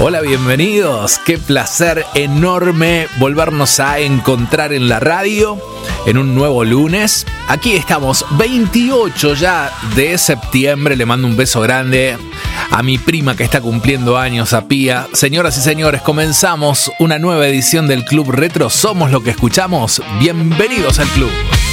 Hola, bienvenidos. Qué placer enorme volvernos a encontrar en la radio en un nuevo lunes. Aquí estamos, 28 ya de septiembre. Le mando un beso grande a mi prima que está cumpliendo años, a Pía. Señoras y señores, comenzamos una nueva edición del Club Retro. Somos lo que escuchamos. Bienvenidos al club.